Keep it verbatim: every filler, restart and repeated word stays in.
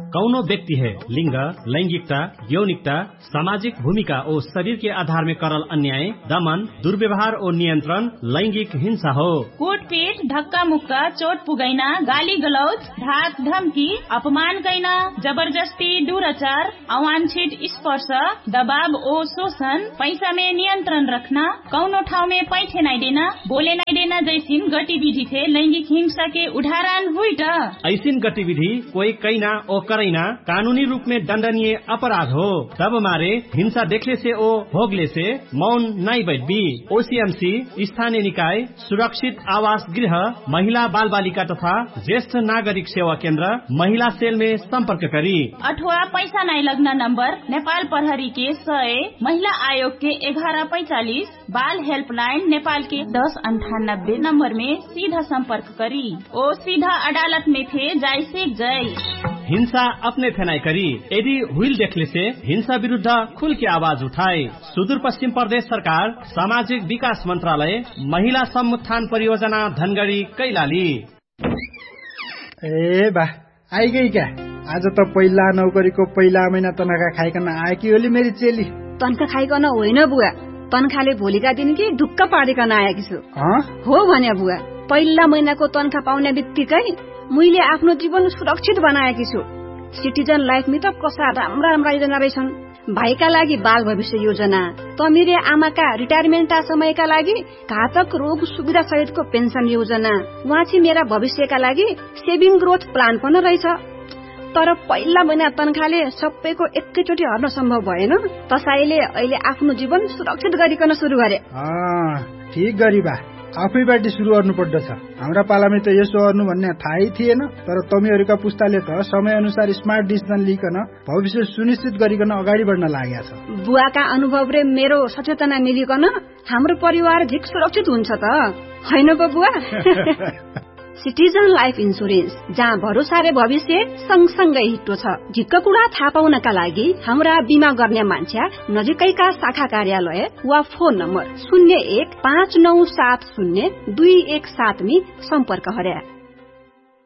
कौनो व्यक्ति है लिंग, लैंगिकता, यौनिकता, सामाजिक भूमिका और शरीर के आधार में करल अन्याय, दमन, दुर्व्यवहार और नियंत्रण लैंगिक हिंसा हो। कुटपीट, धक्का मुक्का, चोट पुगैना, गाली गलौज, धाक धमकी, अपमान कैना, जबरदस्ती, दुराचार, अवांछित स्पर्श, दबाव और शोषण, पैसा में नियंत्रण रखना, कौनो ठाव में पैठे नहीं देना, बोले नहीं देना जैसी गतिविधि थे लैंगिक हिंसा के उदाहरण हुई। ऐसी गतिविधि कोई कैना और करैना कानूनी रूप में दंडनीय अपराध हो। तब मारे हिंसा देखले से ओ भोगले से मौन नहीं बैठबी। ओसीएमसी, स्थानीय निकाय, सुरक्षित आवास गृह, महिला बाल बालिका तथा ज्येष्ठ नागरिक सेवा केंद्र, महिला सेल में संपर्क करी। अथवा पैसा नहीं लगना नंबर नेपाल प्रहरी के सय, महिला आयोग के ग्यारह पैंतालीस, बाल हेल्पलाइन नेपाल के दस अंठानब्बे नंबर में सीधा संपर्क करी। ओ सीधा अदालत में थे जाय से जय। हिंसा अपने फेनाई करी। यदि हुईल देखले से हिंसा विरुद्ध खुल के आवाज उठाए। सुदूर पश्चिम प्रदेश सरकार, सामाजिक विकास मंत्रालय, महिला समुत्थान परियोजना धनगढ़ी कैलाली। ए बा आई गई क्या? आज तो पहिला नौकरीको पहिला महिना तनखा खाइकन आएकी होली मेरी चेली। तनखा खाइकन होइन बुवा, तनखाले भोलिका दिन कि ढुक्क पारिकन आएकी छु। हो भने बुवा, पहिला महिनाको तनखा पाउने बित्तिकै मैले आफ्नो जीवन सुरक्षित बनाएकी छु। सिटिजन लाइफ में त कसा राम्रा राम्रा योजना रहेछन्। भाइका लागि बाल भविष्य योजना, तमिरे आमाका रिटायरमेन्टका समयका लागि घातक रोग सुविधा सहितको पेन्सन योजना, वाँची मेरा भविष्यका लागि सेभिङ ग्रोथ प्लान पनि रहेछ। तर पहिला महिना तनखाले सबैको एकैचोटि हर्न सम्भव भएन। तसाईले अहिले आफ्नो जीवन सुरक्षित गरिकन सुरु गरे। ठीक गरी बा, आफैबाट सुरु गर्नु पर्दछ। हाम्रा पालामा त यसो गर्नु भन्ने थाहै थिएन। तर तमीहरुका पुस्ताले त समय अनुसार स्मार्ट डिसिजन लिकन भविष्य सुनिश्चित गरिकन अगाडि बढ्न लागेका छ। बुवाका अनुभव र मेरो सचेतना मिलिकन हाम्रो परिवार झिक सुरक्षित हुन्छ त हैन पो बुवा? सिटिजन लाइफ इन्सुरेन्स, जहाँ भरोसा र भविष्य सँगसँगै हिट्टो छ। झिक्क कुरा थाहा पाउनका लागि हाम्रा बिमा गर्ने मान्छे नजिकैका शाखा कार्यालय वा फोन नम्बर शून्य एक पाँच नौ सात शून्य दुई एक सात में सम्पर्क गरे।